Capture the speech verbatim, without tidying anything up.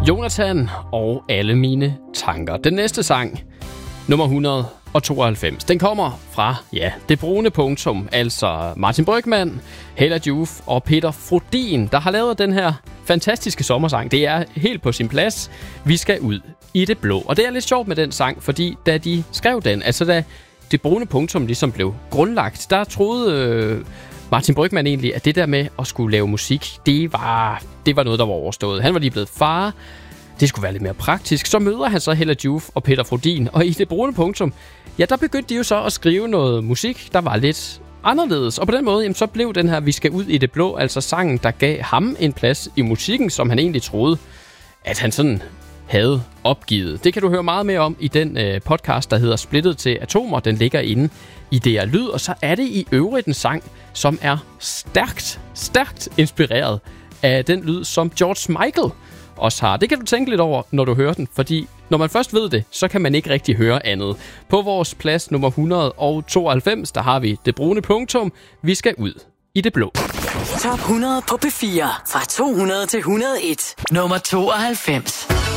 Jonathan og alle mine tanker. Den næste sang, nummer et hundrede og tooghalvfems, den kommer fra, ja, Det Brune Punktum, altså Martin Brygmann, Hella Joof og Peter Frodin, der har lavet den her fantastiske sommersang. Det er helt på sin plads. Vi skal ud i det blå. Og det er lidt sjovt med den sang, fordi da de skrev den, altså da Det Brune Punktum ligesom blev grundlagt, der troede øh, Martin Brygmann egentlig, at det der med at skulle lave musik, det var, det var noget, der var overstået. Han var lige blevet far. Det skulle være lidt mere praktisk. Så møder han så Hella Joof og Peter Frodin, og i Det Brune Punktum, ja, der begyndte de jo så at skrive noget musik, der var lidt anderledes. Og på den måde, jamen, så blev den her Vi skal ud i det blå, altså sangen, der gav ham en plads i musikken, som han egentlig troede, at han sådan havde opgivet. Det kan du høre meget mere om i den øh, podcast, der hedder Splittet til Atomer. Den ligger inde i D R Lyd, og så er det i øvrigt en sang, som er stærkt, stærkt inspireret af den lyd, som George Michael også har. Det kan du tænke lidt over, når du hører den, fordi når man først ved det, så kan man ikke rigtig høre andet. På vores plads nummer et hundrede og tooghalvfems, der har vi Det Brune Punktum. Vi skal ud i det blå. Top hundrede på P fire. Fra to hundrede til et hundrede og en. Nummer tooghalvfems.